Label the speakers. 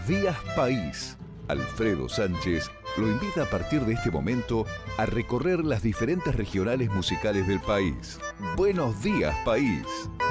Speaker 1: Buenos días, país. Alfredo Sánchez lo invita a partir de este momento a recorrer las diferentes regionales musicales del país. Buenos días, país.